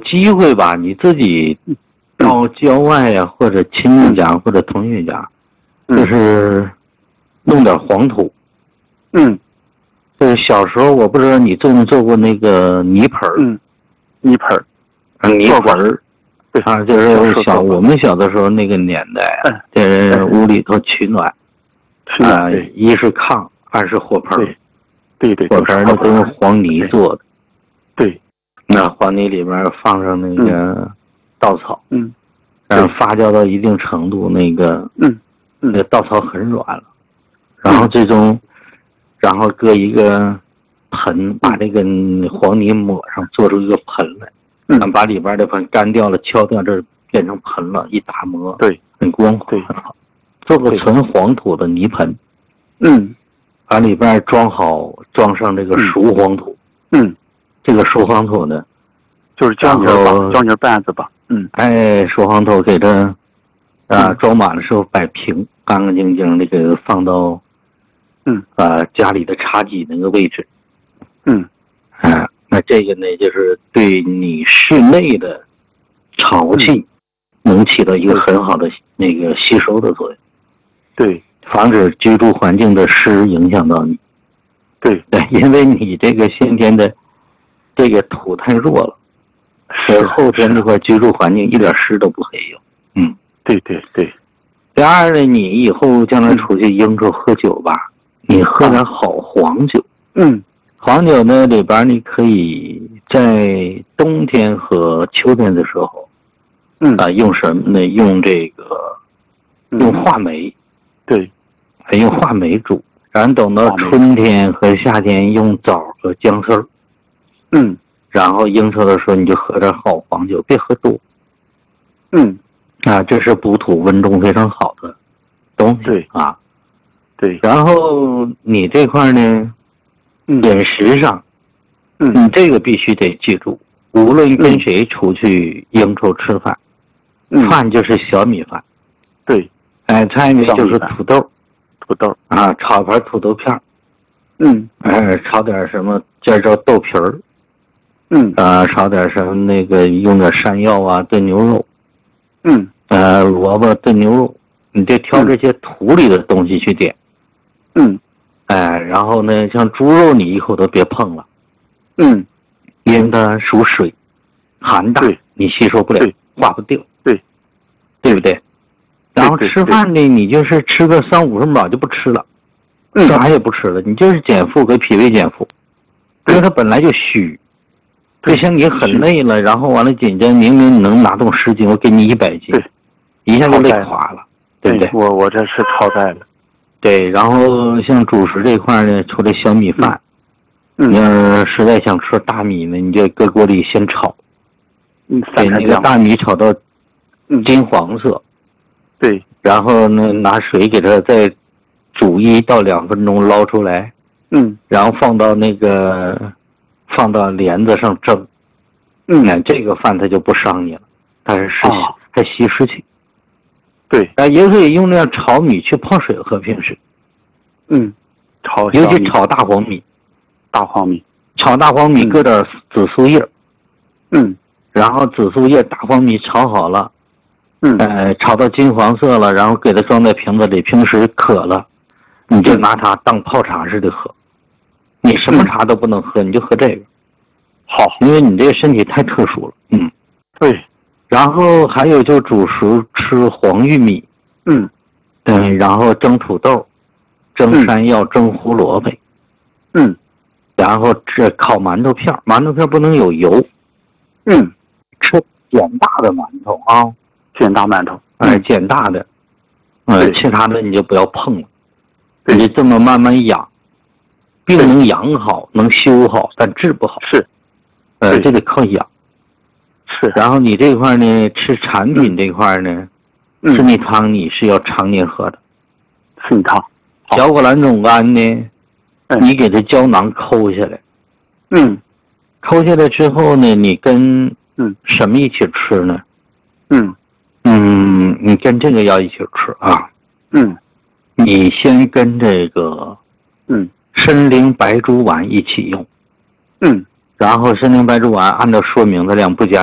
机会吧，你自己到郊外呀，或者亲戚家或者同学家，就是弄点黄土。就是小时候我不知道你做没做过那个泥盆儿。 泥盆儿。 泥盆儿。啊，就是我们小的时候那个年代，这屋里头取暖，一是炕，二是火盆。 对， 火盆呢都是黄泥做的。 对， 那黄泥里边放上那个稻草，然后发酵到一定程度，那个稻草很软了，然后最终，然后搁一个盆，把这个黄泥抹上，做出一个盆来。把里边的盆干掉了，敲掉，这变成盆了，一打磨， 对， 很光滑，很好。做个纯黄土的泥盆，把里边装上这个熟黄土，这个熟黄土呢， 就是胶泥板子吧， 熟黄土给它装满了之后摆平，干干净净的给它放到家里的茶几那个位置，那这个呢，就是对你室内的潮气能起到一个很好的那个吸收的作用。 对， 防止居住环境的湿影响到你。 对， 因为你这个先天的这个土太弱了，所以后天这块居住环境一点湿都不会有。 对。 第二呢，你以后将来出去应酬喝酒吧，你喝点好黄酒。黄酒呢，里边你可以在冬天和秋天的时候，用什么呢？用这个，用话梅， 对， 用话梅煮，然后等到春天和夏天用枣和姜丝儿，然后应酬的时候你就喝点好黄酒，别喝多，这是补土温中非常好的东西，对，然后你这块呢？饮食上，你这个必须得记住，无论跟谁出去应酬吃饭，饭就是小米饭， 对， 菜呢就是土豆炒盘土豆片，炒点什么尖椒豆皮儿，炒点什么那个用点山药啊炖牛肉，萝卜炖牛肉，你得挑这些土里的东西去点，然后呢，像猪肉你以后都别碰了，因为它属水，寒大，你吸收不了，化不掉，对不对？然后吃饭呢，你就是吃个3-5分饱就不吃了，啥也不吃了，你就是减负和脾胃减负，因为它本来就虚，就像你很累了，然后完了紧着明明你能拿动10斤，我给你100斤，一下就累垮了，对不对？ 我这是超载了。 对，然后像主食这块呢，除了小米饭，你要是实在想吃大米呢，你就搁锅里先炒，给那个大米炒到金黄色， 对， 然后呢拿水给它再煮1到2分钟，捞出来，然后放到帘子上蒸，这个饭它就不伤你了，但是还吸湿气。 对， 也可以用那样炒米去泡水喝，平时。尤其炒大黄米。炒大黄米搁点紫苏叶。然后紫苏叶大黄米炒好了。炒到金黄色了，然后给它装在瓶子里，平时渴了，你就拿它当泡茶似的喝。你什么茶都不能喝，你就喝这个。 好， 因为你这个身体太特殊了。 对。 然后还有就主食吃黄玉米，然后蒸土豆，蒸山药，蒸胡萝卜，然后这烤馒头片，馒头片不能有油，吃碱大的馒头啊， 碱大馒头， 碱大的，其他的你就不要碰了，你就这么慢慢养，病能养好，能修好，但治不好，这得靠养。然后你这块呢，吃产品这块呢，是那汤你是要常年喝的。 是汤。 小果兰种干呢，你给它胶囊抠下来。抠下来之后呢，你跟什么一起吃呢？你跟这个要一起吃啊。你先跟这个参苓白术丸一起用。然后参苓白术丸按照说明的量不加